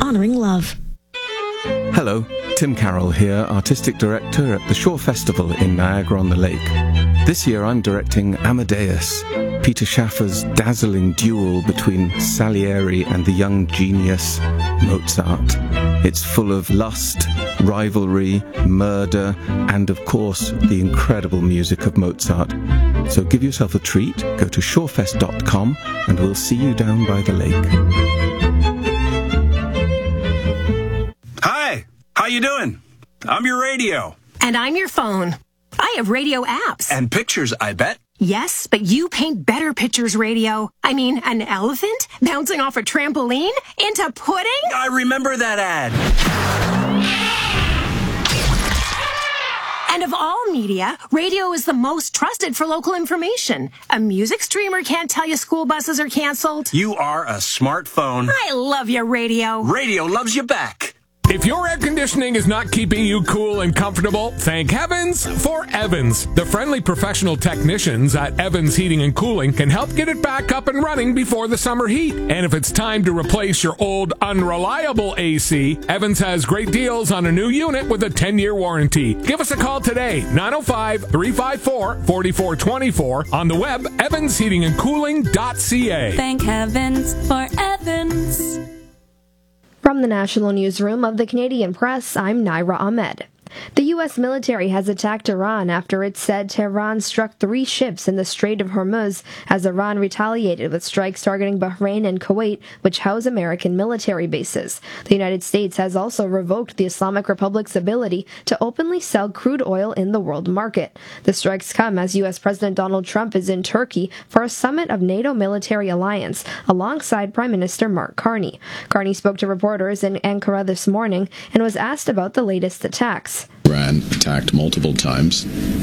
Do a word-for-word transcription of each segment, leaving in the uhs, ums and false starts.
honouring love. Hello, Tim Carroll here, Artistic Director at the Shore Festival in Niagara-on-the-Lake. This year I'm directing Amadeus, Peter Schaffer's dazzling duel between Salieri and the young genius Mozart. It's full of lust, rivalry, murder, and of course the incredible music of Mozart. So give yourself a treat, go to shorefest dot com and we'll see you down by the lake. Hi, how you doing? I'm your radio. And I'm your phone. I have radio apps. And pictures, I bet. Yes, but you paint better pictures, radio. I mean, an elephant bouncing off a trampoline into pudding? I remember that ad. And of all media, radio is the most trusted for local information. A music streamer can't tell you school buses are canceled. You are a smartphone. I love your radio. Radio loves you back. If your air conditioning is not keeping you cool and comfortable, thank heavens for Evans. The friendly professional technicians at Evans Heating and Cooling can help get it back up and running before the summer heat. And if it's time to replace your old unreliable A C, Evans has great deals on a new unit with a ten-year warranty. Give us a call today, nine oh five, three five four, four four two four, on the web, evans heating and cooling dot c a. Thank heavens for Evans. From the National Newsroom of the Canadian Press, I'm Naira Ahmed. The U S military has attacked Iran after it said Tehran struck three ships in the Strait of Hormuz as Iran retaliated with strikes targeting Bahrain and Kuwait, which house American military bases. The United States has also revoked the Islamic Republic's ability to openly sell crude oil in the world market. The strikes come as U S President Donald Trump is in Turkey for a summit of NATO military alliance alongside Prime Minister Mark Carney. Carney spoke to reporters in Ankara this morning and was asked about the latest attacks. Iran attacked multiple times.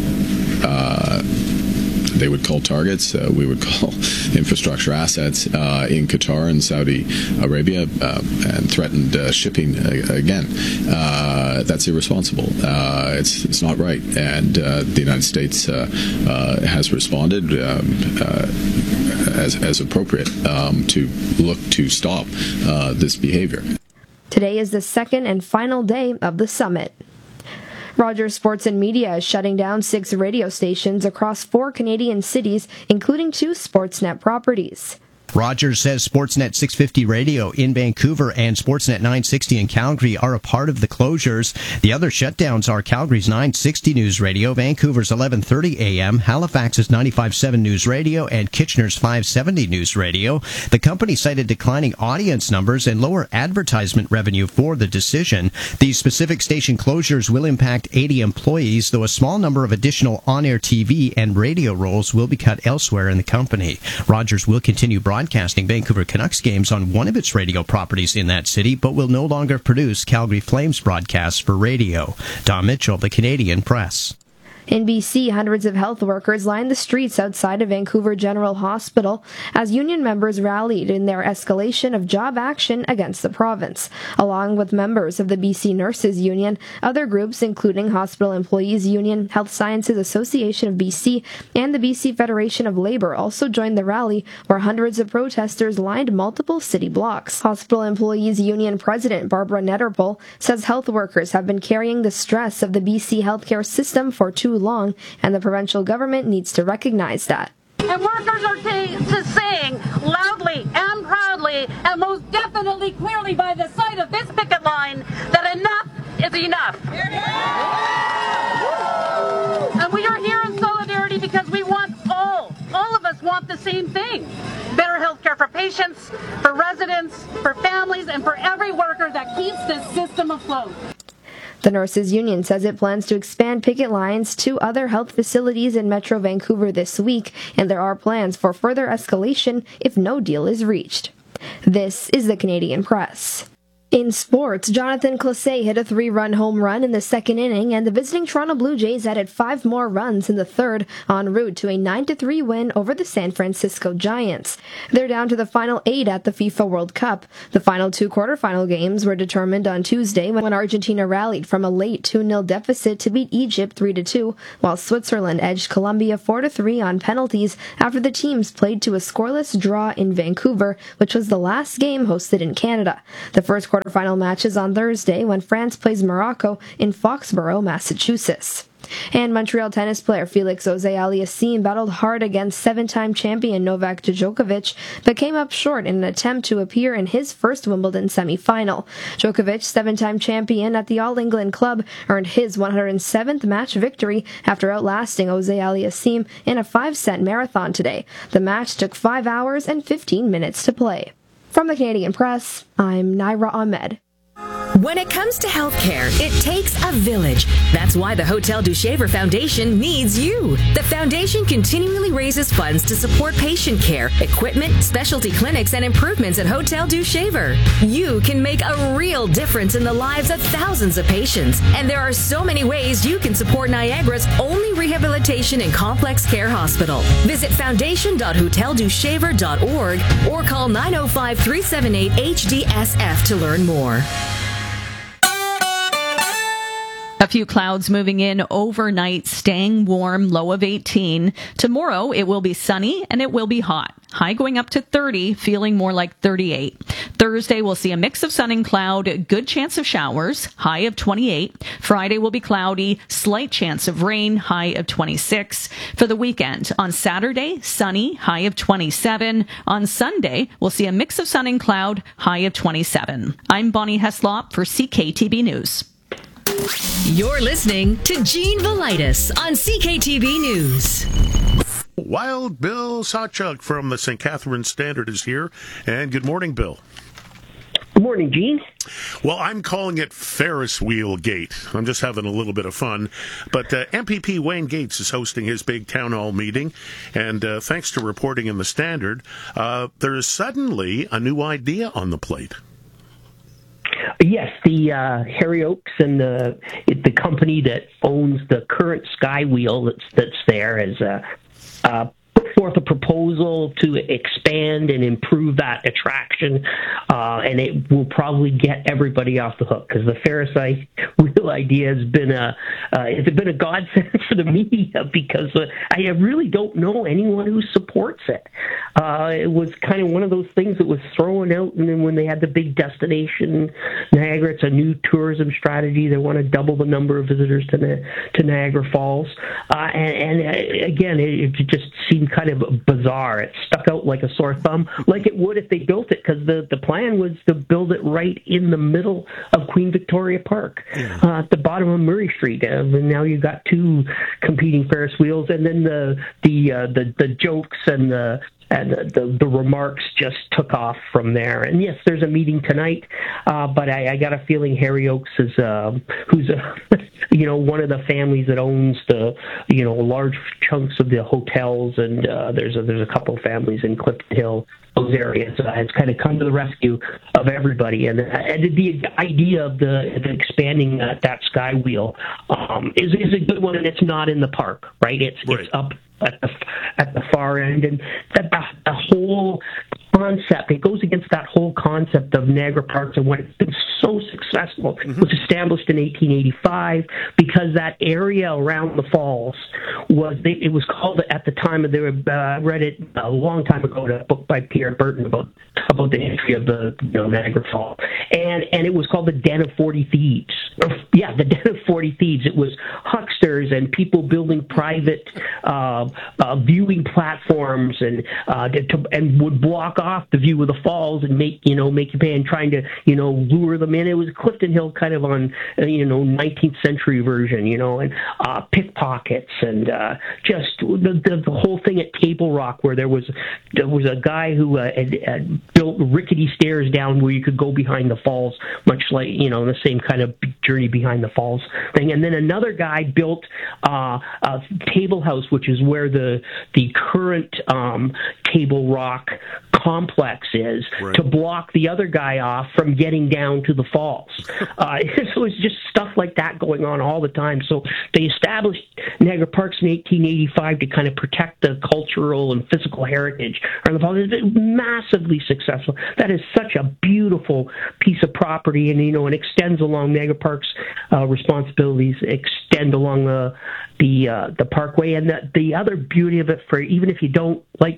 Uh, they would call targets. Uh, we would call infrastructure assets uh, in Qatar and Saudi Arabia uh, and threatened uh, shipping uh, again. Uh, that's irresponsible. Uh, it's it's not right. And uh, the United States uh, uh, has responded um, uh, as, as appropriate um, to look to stop uh, this behavior. Today is the second and final day of the summit. Rogers Sports and Media is shutting down six radio stations across four Canadian cities, including two Sportsnet properties. Rogers says Sportsnet six fifty Radio in Vancouver and Sportsnet nine sixty in Calgary are a part of the closures. The other shutdowns are Calgary's nine sixty News Radio, Vancouver's eleven thirty A M, Halifax's ninety-five point seven News Radio, and Kitchener's five seventy News Radio. The company cited declining audience numbers and lower advertisement revenue for the decision. These specific station closures will impact eighty employees, though a small number of additional on-air T V and radio roles will be cut elsewhere in the company. Rogers will continue broadcasting broadcasting Vancouver Canucks games on one of its radio properties in that city, but will no longer produce Calgary Flames broadcasts for radio. Don Mitchell, The Canadian Press. In B C, hundreds of health workers lined the streets outside of Vancouver General Hospital as union members rallied in their escalation of job action against the province. Along with members of the B C Nurses Union, other groups including Hospital Employees Union, Health Sciences Association of B C, and the B C Federation of Labour also joined the rally, where hundreds of protesters lined multiple city blocks. Hospital Employees Union President Barbara Netterpole says health workers have been carrying the stress of the B C healthcare system for too long, and the provincial government needs to recognize that. And workers are t- t- saying loudly and proudly, and most definitely clearly by the sight of this picket line, that enough is enough. And we are here in solidarity because we want all, all of us want the same thing. Better health care for patients, for residents, for families, and for every worker that keeps this system afloat. The Nurses Union says it plans to expand picket lines to other health facilities in Metro Vancouver this week, and there are plans for further escalation if no deal is reached. This is the Canadian Press. In sports, Jonathan Clase hit a three-run home run in the second inning, and the visiting Toronto Blue Jays added five more runs in the third, en route to a nine to three win over the San Francisco Giants. They're down to the final eight at the FIFA World Cup. The final two quarterfinal games were determined on Tuesday when Argentina rallied from a late two nil deficit to beat Egypt three to two, while Switzerland edged Colombia four to three on penalties after the teams played to a scoreless draw in Vancouver, which was the last game hosted in Canada. The first quarter quarterfinal match is on Thursday when France plays Morocco in Foxborough, Massachusetts. And Montreal tennis player Felix Auger-Aliassime battled hard against seven-time champion Novak Djokovic, but came up short in an attempt to appear in his first Wimbledon semi-final. Djokovic, seven-time champion at the All England Club, earned his one hundred seventh match victory after outlasting Auger-Aliassime in a five-set marathon today. The match took five hours and fifteen minutes to play. From the Canadian Press, I'm Naira Ahmed. When it comes to healthcare, it takes a village. That's why the Hotel du Shaver Foundation needs you. The foundation continually raises funds to support patient care, equipment, specialty clinics, and improvements at Hotel du Shaver. You can make a real difference in the lives of thousands of patients, and there are so many ways you can support Niagara's only rehabilitation and complex care hospital. Visit foundation dot hotel du shaver dot org or call nine oh five, three seven eight, H D S F to learn more. A few clouds moving in overnight, staying warm, low of eighteen. Tomorrow, it will be sunny and it will be hot. High going up to thirty, feeling more like thirty-eight. Thursday, we'll see a mix of sun and cloud, good chance of showers, high of twenty-eight. Friday will be cloudy, slight chance of rain, high of twenty-six. For the weekend, on Saturday, sunny, high of twenty-seven. On Sunday, we'll see a mix of sun and cloud, high of twenty-seven. I'm Bonnie Heslop for C K T B News. You're listening to Gene Velitis on C K T V News. Wild Bill Sawchuk from the Saint Catharines Standard is here. And good morning, Bill. Good morning, Gene. Well, I'm calling it Ferris Wheel Gate. I'm just having a little bit of fun. But uh, M P P Wayne Gates is hosting his big town hall meeting. And uh, thanks to reporting in the Standard, uh, there is suddenly a new idea on the plate. Yes, the uh, Harry Oakes and the the company that owns the current Skywheel that's that's there has uh, uh, put forth a proposal to expand and improve that attraction, uh, and it will probably get everybody off the hook because the Ferris wheel idea has been a uh, it's been a godsend for the media because uh, I really don't know anyone who supports it. Uh, it was kind of one of those things that was thrown out, and then when they had the big destination Niagara, it's a new tourism strategy. They want to double the number of visitors to Ni- to Niagara Falls, uh, and, and uh, again, it, it just seemed kind of bizarre. It stuck out like a sore thumb, like it would if they built it, because the, the plan was to build it right in the middle of Queen Victoria Park, yeah. uh, at the bottom of Murray Street. Uh, and now you've got two competing Ferris wheels, and then the the uh, the, the jokes and the And the, the remarks just took off from there. And yes, there's a meeting tonight, uh, but I, I got a feeling Harry Oakes is, uh, who's a, you know, one of the families that owns the, you know, large chunks of the hotels, and uh, there's a, there's a couple of families in Clifton Hill, those areas, uh, has kind of come to the rescue of everybody. And, and the idea of the, the expanding uh, that Skywheel um, is is a good one, and it's not in the park, right? It's right. It's up at the at the far end, and the, the, the whole concept, it goes against that whole concept of Niagara Parks and when it's been so successful. Mm-hmm. It was established in eighteen eighty-five because that area around the falls was, they, it was called at the time, they were, uh, read it a long time ago, a book by Pierre Burton about about the history of the, you know, Niagara Falls, and and it was called the Den of Forty Thieves. Yeah, the Den of Forty Thieves. It was hucksters and people building private uh, uh, viewing platforms and uh, to, and would block off the view of the falls and make you know make you pay, and trying to you know lure them in. It was Clifton Hill kind of on uh, you know nineteenth century version, you know, and uh, pickpockets and uh, just the, the the whole thing at Table Rock, where there was there was a guy who uh, had, had built rickety stairs down where you could go behind the falls, much like you know the same kind of journey behind the falls thing. And then another guy built uh, a Table House, which is where the the current um, Table Rock complex is, right, to block the other guy off from getting down to the falls. Uh, so it's just stuff like that going on all the time. So they established Niagara Parks in eighteen eighty-five to kind of protect the cultural and physical heritage around the falls. It's been massively successful. That is such a beautiful piece of property, and you know, it extends along Niagara Parks' uh, responsibilities, extend along the the uh, the parkway. And the, the other beauty of it, for even if you don't like tourism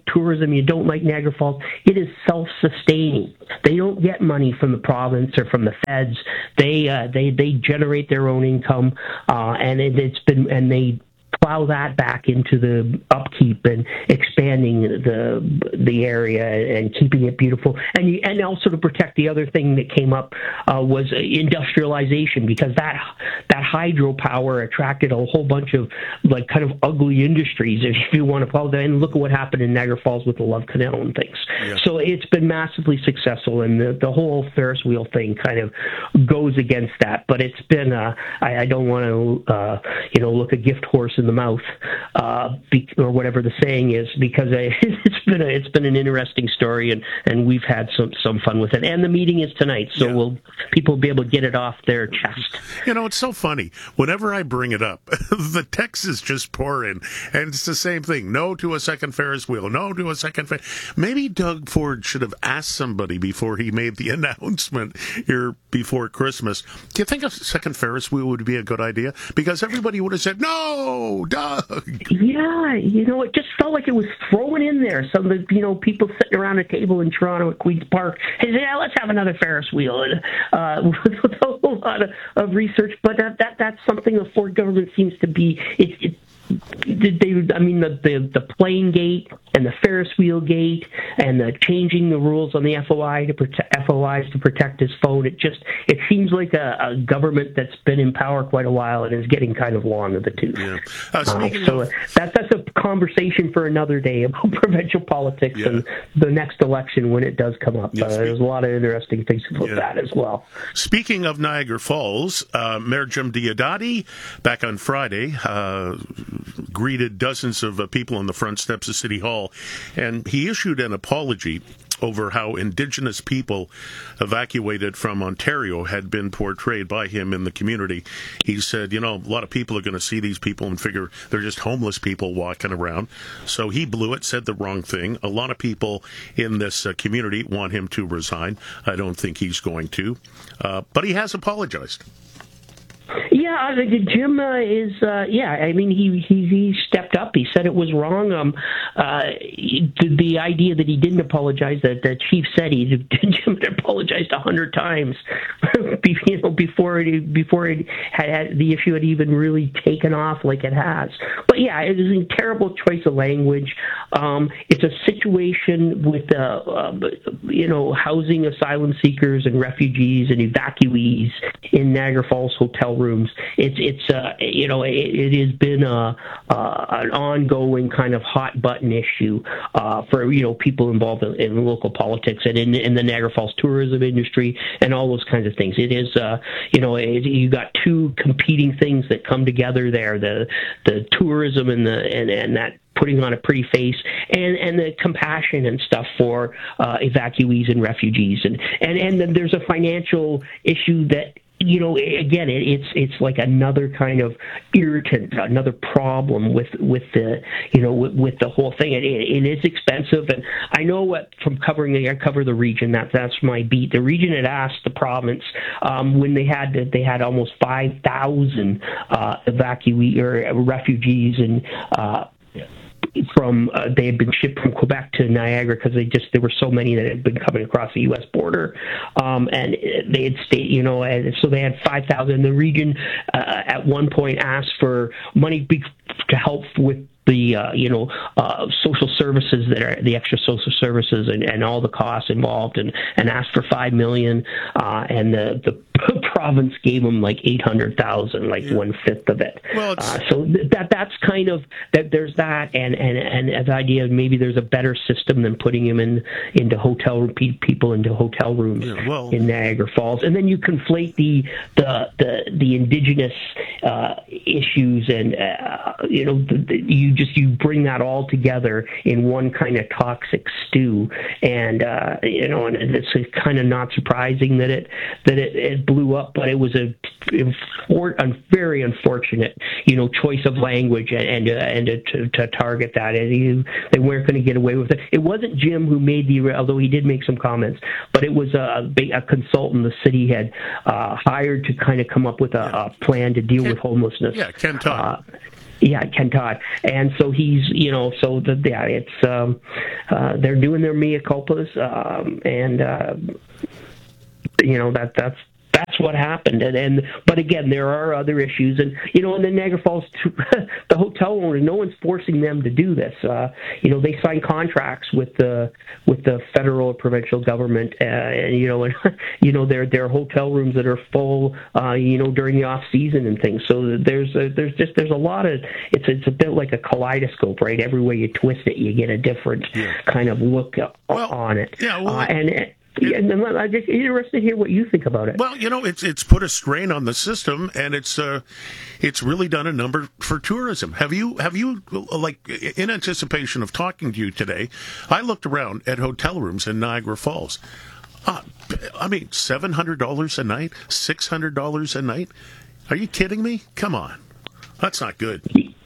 tourism, you don't like Niagara Falls, it is self-sustaining. They don't get money from the province or from the feds. They uh, they they generate their own income, uh, and it, it's been and they. plow that back into the upkeep and expanding the the area and keeping it beautiful, and you, and also to protect. The other thing that came up uh, was industrialization, because that that hydropower attracted a whole bunch of like kind of ugly industries, if you want to call it. And look at what happened in Niagara Falls with the Love Canal and things. Yeah. So it's been massively successful, and the, the whole Ferris wheel thing kind of goes against that. But it's been uh, I, I don't want to uh, you know look a gift horse in the mouth, uh, be, or whatever the saying is, because I, it's been a, it's been an interesting story, and, and we've had some, some fun with it. And the meeting is tonight, so yeah. we'll people will be able to get it off their chest. You know, it's so funny. Whenever I bring it up, the texts just pour in, and it's the same thing. No to a second Ferris wheel. No to a second. Fer- Maybe Doug Ford should have asked somebody before he made the announcement here before Christmas. Do you think a second Ferris wheel would be a good idea? Because everybody would have said no. Doug. Yeah, you know, it just felt like it was thrown in there. Some of the, you know, people sitting around a table in Toronto at Queen's Park, hey, yeah, let's have another Ferris wheel, and uh, with a whole lot of, of research. But that, that that's something the Ford government seems to be. It, it, They, I mean, the, the the plane gate and the Ferris wheel gate and the changing the rules on the F O I to protect F O Is to protect his phone. It just it seems like a, a government that's been in power quite a while and is getting kind of long in the tooth. Yeah. Uh, uh, so of... that that's a conversation for another day about provincial politics yeah. and the next election when it does come up. Yes, uh, there's a lot of interesting things about yeah. that as well. Speaking of Niagara Falls, uh, Mayor Jim Diodati back on Friday. Uh, greeted dozens of uh, people on the front steps of City Hall, and he issued an apology over how Indigenous people evacuated from Ontario had been portrayed by him in the community. He said, you know, a lot of people are going to see these people and figure they're just homeless people walking around. So he blew it, said the wrong thing. A lot of people in this uh, community want him to resign. I don't think he's going to, uh, but he has apologized. Yeah, I think Jim uh, is. Uh, yeah, I mean, he, he he stepped up. He said it was wrong. Um, uh, the, the idea that he didn't apologize, that the chief said he Jim had apologized a hundred times, you know, before it before it had, had the issue had even really taken off like it has. But yeah, it is a terrible choice of language. Um, it's a situation with uh, uh, you know housing asylum seekers and refugees and evacuees in Niagara Falls hotel rooms. It's it's uh, you know it, it has been a, uh, an ongoing kind of hot button issue uh, for you know people involved in, in local politics and in, in the Niagara Falls tourism industry and all those kinds of things. It is uh, you know it, you got two competing things that come together there: the the tourism and the and, and that putting on a pretty face, and, and the compassion and stuff for uh, evacuees and refugees, and and and then there's a financial issue that. You know, again, it, it's it's like another kind of irritant, another problem with with the you know with, with the whole thing. It, it is expensive, and I know what from covering the I cover the region. That that's my beat. The region had asked the province um, when they had they had almost five thousand uh, evacuee or refugees and. Uh, From uh, they had been shipped from Quebec to Niagara because they just there were so many that had been coming across the U S border, um, and they had stayed, you know, and so they had five thousand. The region uh, at one point asked for money to help with the uh, you know uh, social services that are the extra social services and, and all the costs involved, and, and asked for five million, uh, and the the province gave them like eight hundred thousand, like yeah. one fifth of it. Well, uh, so th- that that's kind of that. There's that, and and and the idea of maybe there's a better system than putting them in into hotel people into hotel rooms yeah, well, in Niagara Falls, and then you conflate the the the, the indigenous uh, issues, and uh, you know the, the, you. Just you bring that all together in one kind of toxic stew, and uh, you know, and it's kind of not surprising that it that it, it blew up. But it was a, a very unfortunate, you know, choice of language, and and, uh, and to, to target that. And he, they weren't going to get away with it. It wasn't Jim who made the, although he did make some comments, but it was a, a consultant the city had uh, hired to kind of come up with a, a plan to deal Ken, with homelessness. Yeah, Ken Todd. Uh, Yeah, Ken Todd. And so he's, you know, so the, yeah, it's, um, uh, they're doing their mea culpas, um, and, uh, you know, that that's, that's what happened. And, and, but again, there are other issues. And, you know, in the Niagara Falls, the hotel owner, no one's forcing them to do this. Uh, you know, they sign contracts with the, with the federal or provincial government, uh, and, you know, and, you know, there, there are hotel rooms that are full, uh, you know, during the off season and things. So there's a, there's just, there's a lot of, it's, it's a bit like a kaleidoscope, right? Every way you twist it, you get a different yeah. kind of look well, on it. Yeah. Well, uh, and, Yeah, and I'm just interested to hear what you think about it. Well, you know, it's it's put a strain on the system, and it's uh, it's really done a number for tourism. Have you have you like in anticipation of talking to you today? I looked around at hotel rooms in Niagara Falls. Uh, I mean, seven hundred dollars a night, six hundred dollars a night. Are you kidding me? Come on, that's not good.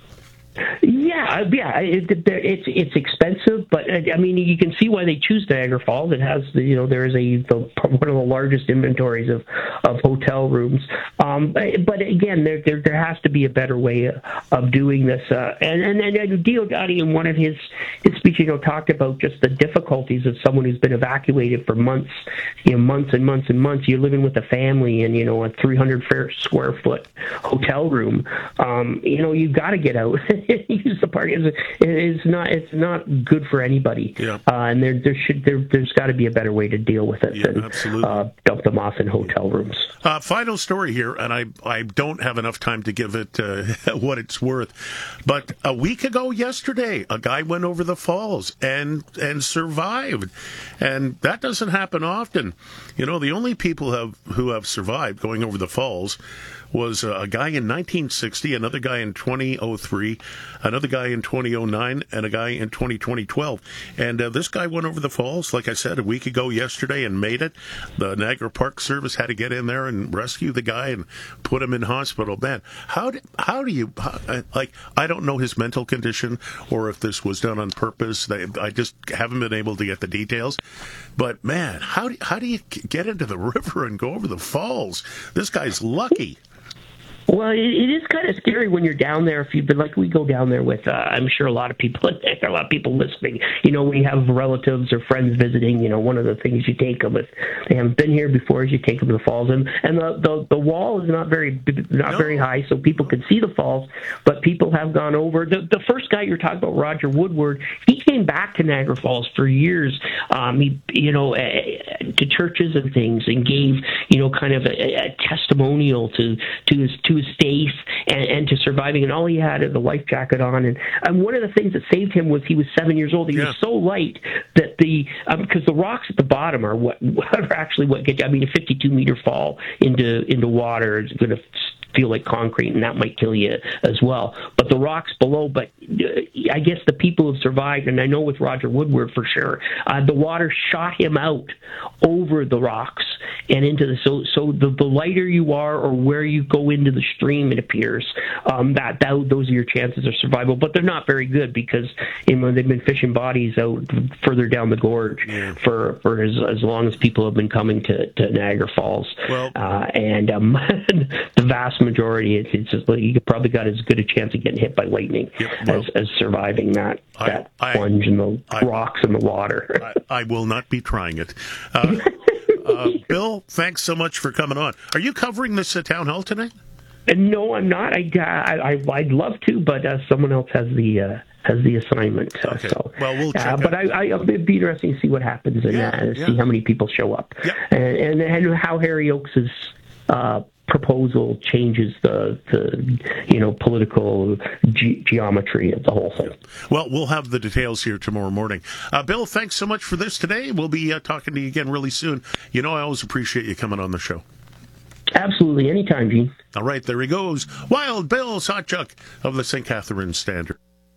Yeah, yeah, it, it, it's it's expensive, but I mean, you can see why they choose Niagara Falls. It has, you know, there is a the, one of the largest inventories of, of hotel rooms. Um, but, but again, there, there there has to be a better way of doing this. Uh, and and, and Diodati, in one of his his speeches, you know, talked about just the difficulties of someone who's been evacuated for months, you know, months and months and months. You're living with a family in, you know, a three hundred square foot hotel room. Um, you know, you've got to get out. Use the park. It's, it's not. It's not good for anybody. Yeah. Uh, and there, there should, there, there's got to be a better way to deal with it yeah, than absolutely. Uh, dump them off in hotel rooms. Uh, final story here, and I, I don't have enough time to give it uh, what it's worth. But a week ago, yesterday, a guy went over the falls and and survived, and that doesn't happen often. You know, the only people have who have survived going over the falls was a guy in nineteen sixty, another guy in twenty oh three, another guy in twenty oh nine, and a guy in twenty twelve. And uh, this guy went over the falls, like I said, a week ago yesterday and made it. The Niagara Park Service had to get in there and rescue the guy and put him in hospital. Man, how do, how do you, how, like, I don't know his mental condition or if this was done on purpose. They, I just haven't been able to get the details. But, man, how do, how do you get into the river and go over the falls? This guy's lucky. Well, it, it is kind of scary when you're down there. If you've been like we go down there with, uh, I'm sure a lot of people, a lot of people listening. You know, when you have relatives or friends visiting, you know, one of the things you take them if they haven't been here before is you take them to the falls, and and the the, the wall is not very not no. very high, so people can see the falls. But people have gone over. The the first guy you're talking about, Roger Woodward, he came back to Niagara Falls for years. Um, he you know uh, to churches and things, and gave you know kind of a, a testimonial to to his to his faith and, and to surviving, and all he had is a life jacket on. And, and one of the things that saved him was he was seven years old. He yeah. was so light that the because um, the rocks at the bottom are what are actually what get you. I mean, a fifty-two meter fall into into water is going to feel like concrete, and that might kill you as well. But the rocks below, but uh, I guess the people who have survived, and I know with Roger Woodward for sure, uh, the water shot him out over the rocks and into the, so so the, the lighter you are or where you go into the stream, it appears, um, that, that those are your chances of survival. But they're not very good because you know, they've been fishing bodies out further down the gorge yeah. for, for as, as long as people have been coming to, to Niagara Falls. Well, uh, and um, the vast majority, it's, it's just like you probably got as good a chance of getting hit by lightning yep, well, as, as surviving that I, that I, plunge in the I, rocks in the water. I, I will not be trying it. Uh, uh, Bill, thanks so much for coming on. Are you covering this uh, town hall tonight? Uh, no, I'm not. I, I, I I'd love to, but uh, someone else has the. Uh, has the assignment. Uh, okay. So, well, we'll check uh, but I, I, it'd be interesting to see what happens and yeah, uh, yeah. see how many people show up, yep. and, and and how Harry Oakes's uh, proposal changes the the you know political ge- geometry of the whole thing. Well, we'll have the details here tomorrow morning. Uh, Bill, thanks so much for this today. We'll be uh, talking to you again really soon. You know, I always appreciate you coming on the show. Absolutely, anytime, Gene. All right, there he goes, Wild Bill Sawchuk of the Saint Catharines Standard.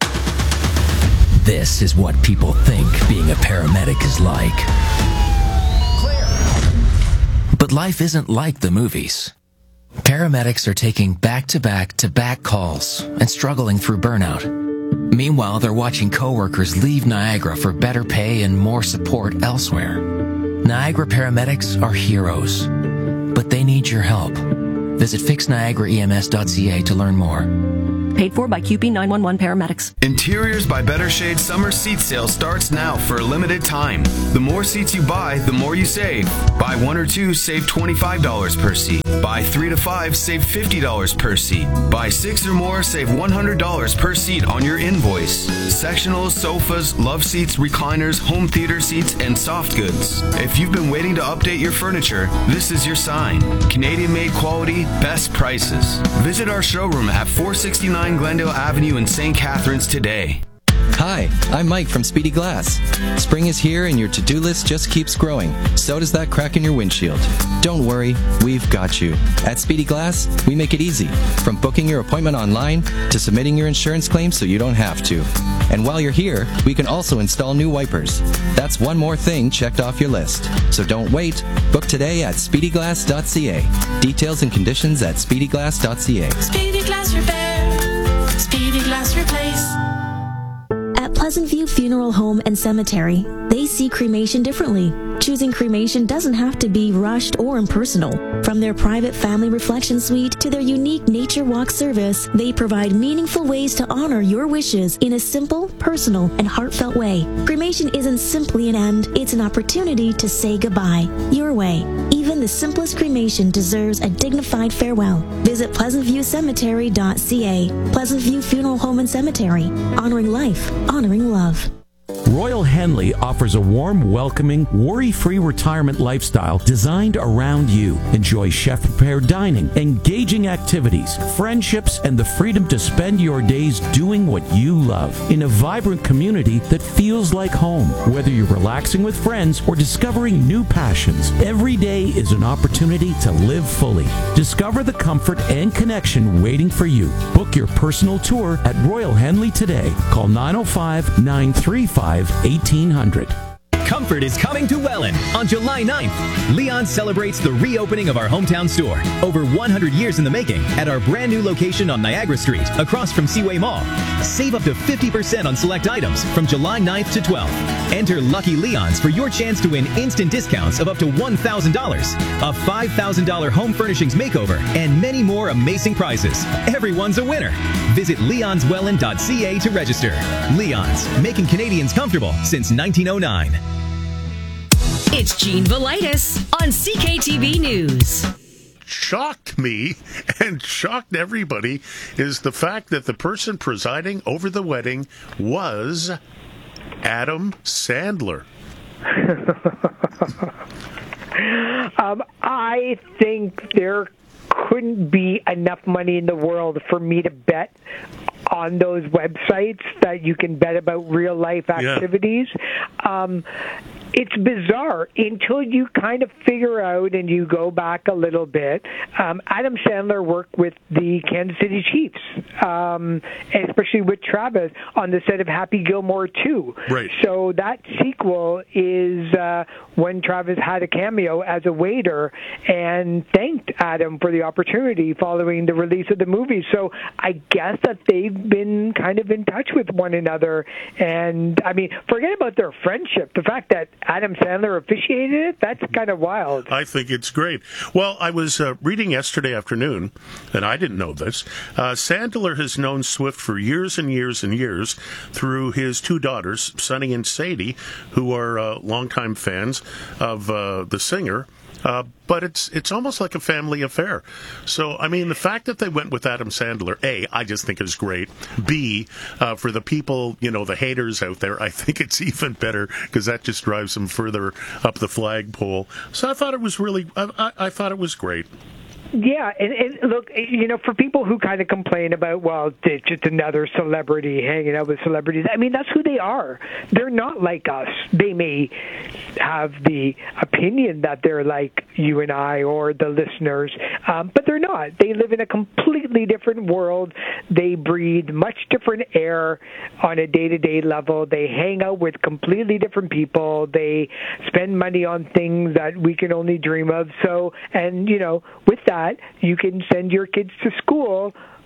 This is what people think being a paramedic is like. Clear. But life isn't like the movies. Paramedics are taking back-to-back-to-back calls and struggling through burnout. Meanwhile, they're watching coworkers leave Niagara for better pay and more support elsewhere. Niagara paramedics are heroes, but they need your help. Visit fix niagara e m s dot c a to learn more. Paid for by Q P nine one one paramedics. Interiors by Better Shade summer seat sale starts now for a limited time. The more seats you buy, the more you save. Buy one or two, save twenty-five dollars per seat. Buy three to five, save fifty dollars per seat. Buy six or more, save one hundred dollars per seat on your invoice. Sectionals, sofas, love seats, recliners, home theater seats, and soft goods. If you've been waiting to update your furniture, this is your sign. Canadian-made quality, best prices. Visit our showroom at four sixty-nine Glendale Avenue in Saint Catharines today. Hi, I'm Mike from Speedy Glass. Spring is here and your to-do list just keeps growing. So does that crack in your windshield. Don't worry, we've got you. At Speedy Glass, we make it easy. From booking your appointment online to submitting your insurance claim so you don't have to. And while you're here, we can also install new wipers. That's one more thing checked off your list. So don't wait. Book today at speedy glass dot c a. Details and conditions at speedy glass dot c a. Speedy Glass Repair. Speedy Glass Replace. At Pleasant View Funeral Home and Cemetery, they see cremation differently. Choosing cremation doesn't have to be rushed or impersonal. From their private family reflection suite to their unique nature walk service, they provide meaningful ways to honor your wishes in a simple, personal, and heartfelt way. Cremation isn't simply an end, it's an opportunity to say goodbye, your way. Even the simplest cremation deserves a dignified farewell. Visit pleasant view cemetery dot c a. Pleasant View Funeral Home and Cemetery. Honoring life, honoring love. Royal Henley offers a warm, welcoming, worry-free retirement lifestyle designed around you. Enjoy chef-prepared dining, engaging activities, friendships, and the freedom to spend your days doing what you love in a vibrant community that feels like home. Whether you're relaxing with friends or discovering new passions, every day is an opportunity to live fully. Discover the comfort and connection waiting for you. Book your personal tour at Royal Henley today. Call nine oh five, nine three five, eighteen hundred. Comfort is coming to Welland on July ninth. Leon celebrates the reopening of our hometown store, over one hundred years in the making, at our brand new location on Niagara Street, across from Seaway Mall. Save up to fifty percent on select items from July ninth to twelfth. Enter Lucky Leons for your chance to win instant discounts of up to one thousand dollars, a five thousand dollars home furnishings makeover, and many more amazing prizes. Everyone's a winner. Visit leons welland dot c a to register. Leon's, making Canadians comfortable since nineteen oh nine. It's Gene Velitis on C K T V News. Shocked me and shocked everybody is the fact that the person presiding over the wedding was Adam Sandler. um, I think there couldn't be enough money in the world for me to bet on those websites that you can bet about real life activities. Yeah. Um, it's bizarre until you kind of figure out and you go back a little bit. Um, Adam Sandler worked with the Kansas City Chiefs, um, especially with Travis on the set of Happy Gilmore two. Right. So that sequel is uh, when Travis had a cameo as a waiter and thanked Adam for the opportunity following the release of the movie. So I guess that they've been kind of in touch with one another. And, I mean, forget about their friendship. The fact that Adam Sandler officiated it, that's kind of wild. I think it's great. Well, I was uh, reading yesterday afternoon, and I didn't know this. Uh, Sandler has known Swift for years and years and years through his two daughters, Sonny and Sadie, who are uh, longtime fans of uh, the singer. Uh, but it's it's almost like a family affair. So, I mean, the fact that they went with Adam Sandler, A, I just think is great. B, uh, for the people, you know, the haters out there, I think it's even better because that just drives them further up the flagpole. So I thought it was really, I, I, I thought it was great. Yeah, and, and look, you know, for people who kind of complain about, well, it's just another celebrity hanging out with celebrities, I mean, that's who they are. They're not like us. They may have the opinion that they're like you and I or the listeners, um, but they're not. They live in a completely different world. They breathe much different air on a day-to-day level. They hang out with completely different people. They spend money on things that we can only dream of. So, and, you know, with that, you can send your kids to school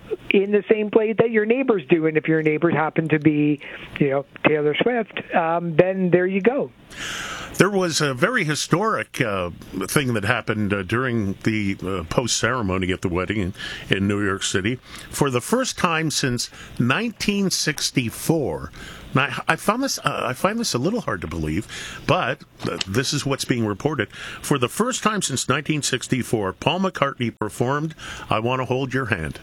in the same place that your neighbors do. And if your neighbors happen to be, you know, Taylor Swift, um, then there you go. There was a very historic uh, thing that happened uh, during the uh, post-ceremony at the wedding in, in New York City. For the first time since nineteen sixty-four, now, I found this. Uh, I find this a little hard to believe, but uh, this is what's being reported. For the first time since nineteen sixty-four, Paul McCartney performed "I Want to Hold Your Hand."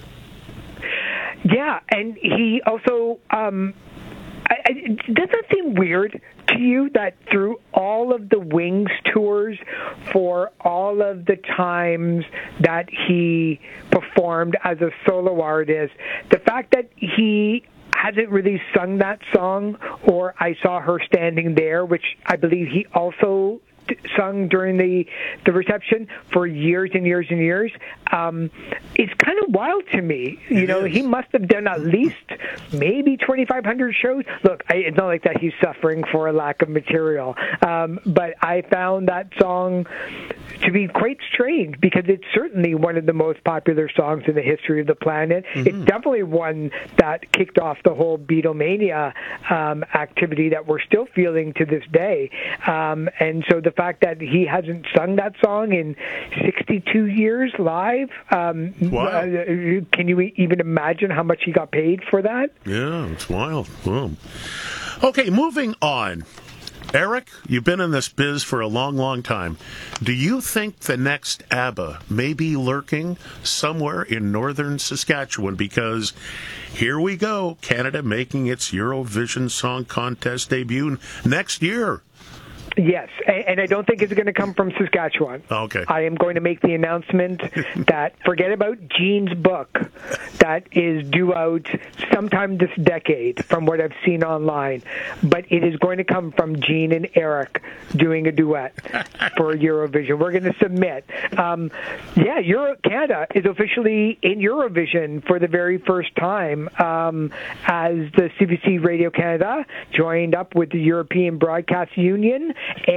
Yeah, and he also. Um, I, I, does that seem weird to you that through all of the Wings tours, for all of the times that he performed as a solo artist, the fact that he hasn't really sung that song, or I Saw Her Standing There, which I believe he also sung during the the reception for years and years and years, um, it's kind of wild to me. You it know, is. He must have done at least maybe twenty-five hundred shows. Look, I, it's not like that he's suffering for a lack of material, um, but I found that song to be quite strange because it's certainly one of the most popular songs in the history of the planet. Mm-hmm. It's definitely one that kicked off the whole Beatlemania um, activity that we're still feeling to this day. Um, and so the fact that he hasn't sung that song in sixty-two years live, um, wow. uh, can you even imagine how much he got paid for that? Yeah, it's wild. Wow. Okay, moving on. Eric, you've been in this biz for a long, long time. Do you think the next ABBA may be lurking somewhere in northern Saskatchewan? Because here we go, Canada making its Eurovision Song Contest debut next year. Yes, and I don't think it's going to come from Saskatchewan. Okay. I am going to make the announcement that forget about Gene's book that is due out sometime this decade from what I've seen online, but it is going to come from Gene and Eric doing a duet for Eurovision. We're going to submit. Um, yeah, Euro- Canada is officially in Eurovision for the very first time um, as the C B C Radio Canada joined up with the European Broadcast Union,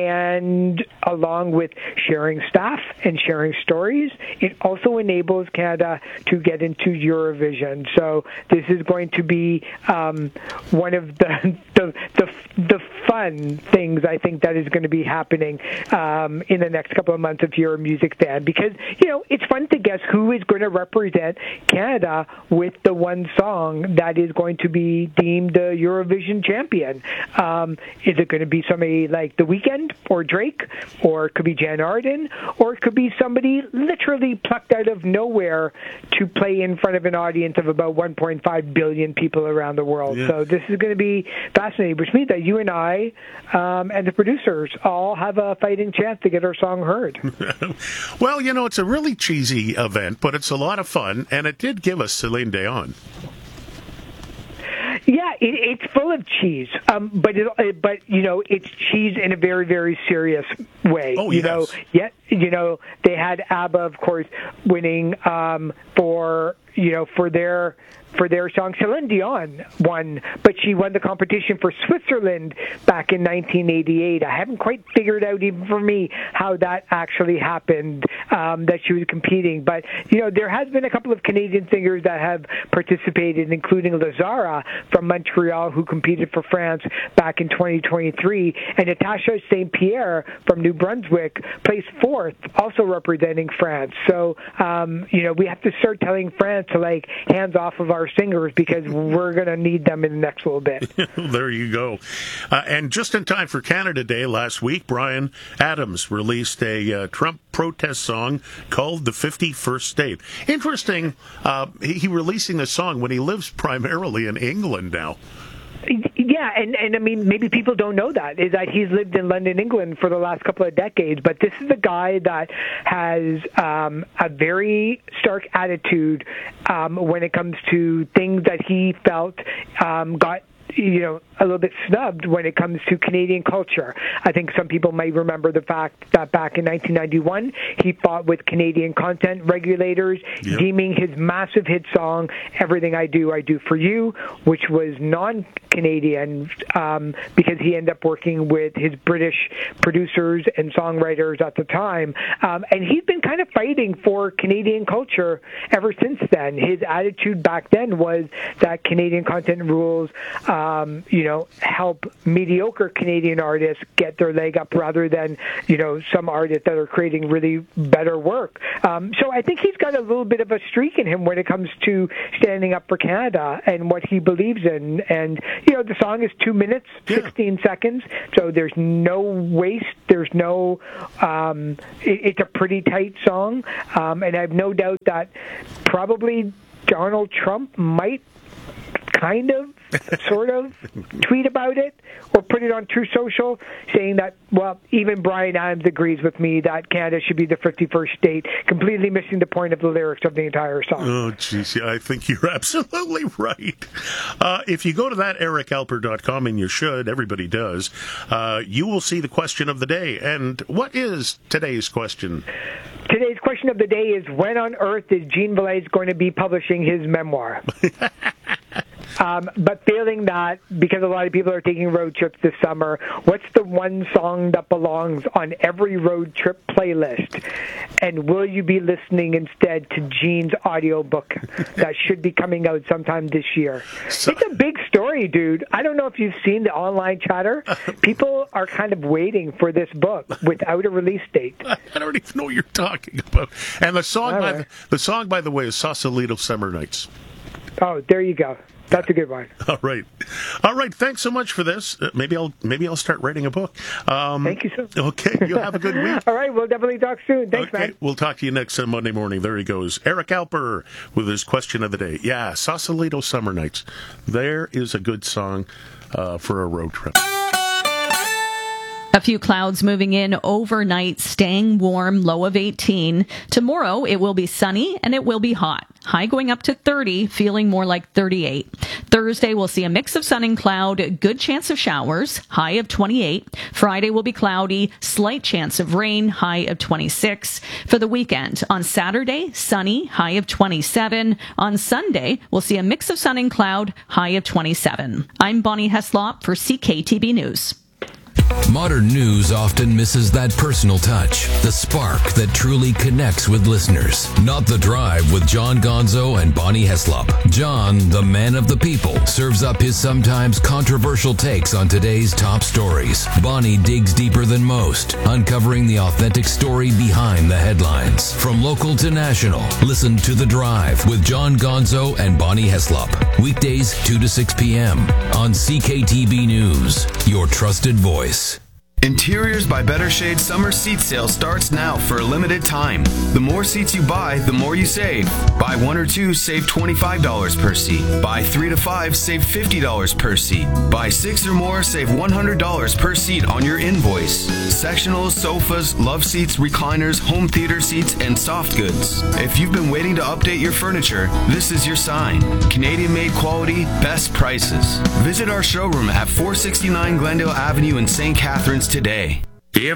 and along with sharing staff and sharing stories, it also enables Canada to get into Eurovision. So this is going to be um, one of the, the the the fun things I think that is going to be happening um, in the next couple of months if you're a music fan, because you know it's fun to guess who is going to represent Canada with the one song that is going to be deemed the Eurovision champion. Um, is it going to be somebody like The Weeknd or Drake, or it could be Jan Arden, or it could be somebody literally plucked out of nowhere to play in front of an audience of about one point five billion people around the world. Yeah. So this is going to be fascinating, which means that you and I um, and the producers all have a fighting chance to get our song heard. Well, you know, it's a really cheesy event, but it's a lot of fun, and it did give us Celine Dion. Yeah, it, it's full of cheese, um, but it, but you know, it's cheese in a very, very serious way. Oh, you yes. know, yet you know they had ABBA, of course, winning um, for you know for their. for their song. Celine Dion won, but she won the competition for Switzerland back in nineteen eighty-eight. I haven't quite figured out, even for me, how that actually happened, um, that she was competing. But, you know, there has been a couple of Canadian singers that have participated, including Lazara from Montreal, who competed for France back in twenty twenty-three, and Natasha Saint Pierre from New Brunswick placed fourth, also representing France. So, um, you know, we have to start telling France to, like, hands off of our singers, because we're going to need them in the next little bit. There you go. Uh, and just in time for Canada Day last week, Bryan Adams released a uh, Trump protest song called The fifty-first State. Interesting, uh, he, he releasing the song when he lives primarily in England now. Yeah, and, and I mean, maybe people don't know that, is that he's lived in London, England for the last couple of decades, but this is a guy that has um, a very stark attitude um, when it comes to things that he felt um, got you know, a little bit snubbed when it comes to Canadian culture. I think some people might remember the fact that back in nineteen ninety-one, he fought with Canadian content regulators, yep. deeming his massive hit song, Everything I Do, I Do For You, which was non-Canadian um, because he ended up working with his British producers and songwriters at the time. Um, and he's been kind of fighting for Canadian culture ever since then. His attitude back then was that Canadian content rules, um, you know, help mediocre Canadian artists get their leg up rather than, you know, some artists that are creating really better work. Um, so I think he's got a little bit of a streak in him when it comes to standing up for Canada and what he believes in. And, you know, the song is two minutes, sixteen yeah. seconds, so there's no waste, there's no, um, it, it's a pretty tight song, um, and I have no doubt that probably Donald Trump might kind of, sort of, tweet about it or put it on True Social, saying that, well, even Bryan Adams agrees with me that Canada should be the fifty-first state, completely missing the point of the lyrics of the entire song. Oh, jeez, yeah, I think you're absolutely right. Uh, if you go to that eric alper dot com, and you should, everybody does, uh, you will see the question of the day. And what is today's question? Today's question of the day is, when on earth is Gene Velez going to be publishing his memoir? Um, but failing that, because a lot of people are taking road trips this summer, what's the one song that belongs on every road trip playlist? And will you be listening instead to Gene's audiobook that should be coming out sometime this year? So, it's a big story, dude. I don't know if you've seen the online chatter. People are kind of waiting for this book without a release date. I don't even know what you're talking about. And the song, by right. the, the song, by the way, is Sausalito Summer Nights. Oh, there you go. That's a good one. All right, all right. Thanks so much for this. Uh, maybe I'll maybe I'll start writing a book. Um, Thank you, sir. Okay, you have a good week. All right, we'll definitely talk soon. Thanks, okay, man. We'll talk to you next uh, Monday morning. There he goes, Eric Alper, with his question of the day. Yeah, Sausalito Summer Nights. There is a good song uh, for a road trip. A few clouds moving in overnight, staying warm, low of eighteen. Tomorrow, it will be sunny and it will be hot. High going up to thirty, feeling more like thirty-eight. Thursday, we'll see a mix of sun and cloud, good chance of showers, high of twenty-eight. Friday will be cloudy, slight chance of rain, high of twenty-six. For the weekend, on Saturday, sunny, high of twenty-seven. On Sunday, we'll see a mix of sun and cloud, high of twenty-seven. I'm Bonnie Heslop for C K T B News. Modern news often misses that personal touch, the spark that truly connects with listeners. Not The Drive with John Gonzo and Bonnie Heslop. John, the man of the people, serves up his sometimes controversial takes on today's top stories. Bonnie digs deeper than most, uncovering the authentic story behind the headlines. From local to national, listen to The Drive with John Gonzo and Bonnie Heslop. Weekdays two to six p.m. on C K T B News, your trusted voice. Interiors by Better Shade summer seat sale starts now for a limited time. The more seats you buy, the more you save. Buy one or two, save twenty-five dollars per seat. Buy three to five, save fifty dollars per seat. Buy six or more, save one hundred dollars per seat on your invoice. Sectionals, sofas, love seats, recliners, home theater seats, and soft goods. If you've been waiting to update your furniture, this is your sign. Canadian-made quality, best prices. Visit our showroom at four sixty-nine Glendale Avenue in Saint Catharines today.